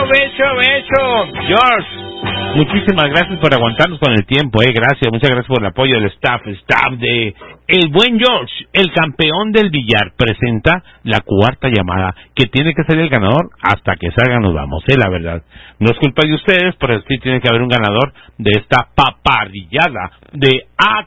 George, muchísimas gracias por aguantarnos con el tiempo, gracias, muchas gracias por el apoyo del staff de el buen George, el campeón del billar, presenta la cuarta llamada, que tiene que ser el ganador, hasta que salga nos vamos, la verdad, no es culpa de ustedes, pero sí tiene que haber un ganador de esta paparrillada de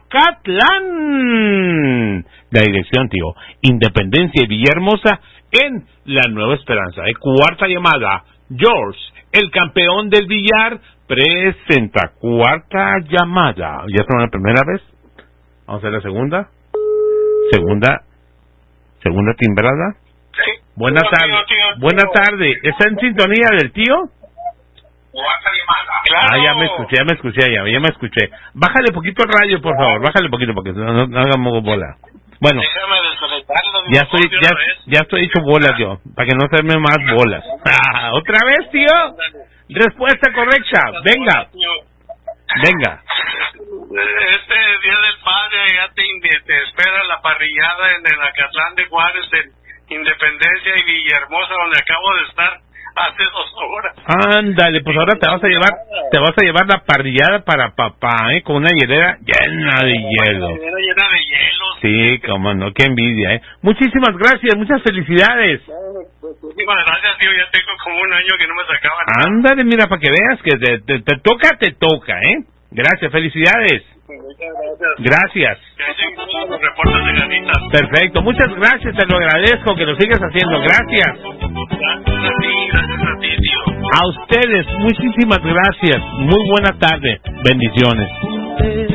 Acatlán, la dirección, tío, Independencia y Villahermosa, en la Nueva Esperanza, cuarta llamada, George, el campeón del billar, presenta cuarta llamada. ¿Ya fue la primera vez? Vamos a hacer la segunda. Segunda timbrada. Sí. Buenas tardes. Buenas tardes. ¿Está en sintonía del tío? Cuarta llamada. Claro. Ya me escuché. Bájale poquito el radio, por favor. Bájale poquito porque no hagamos bola. Bueno. Déjame desconectarlo. Ya estoy hecho bolas yo, para que no se me más bolas. ¿Otra vez, tío? Respuesta correcta. Venga. Este Día del Padre ya te espera la parrillada en el Acatlán de Juárez, en Independencia y Villahermosa, donde acabo de estar hace 2 horas. Ándale, pues ahora te vas a llevar la parrillada para papá, con una hielera llena de hielo. Llena de hielo. Sí, cómo no, qué envidia, Muchísimas gracias, muchas felicidades. Muchísimas gracias, tío, ya tengo como 1 año que no me sacaban. Ándale, mira, para que veas que te toca, Gracias, felicidades. Gracias. Los reportes de ganitas. Perfecto, muchas gracias, te lo agradezco, que lo sigas haciendo, gracias. Gracias a ti, tío. A ustedes, muchísimas gracias, muy buena tarde, bendiciones.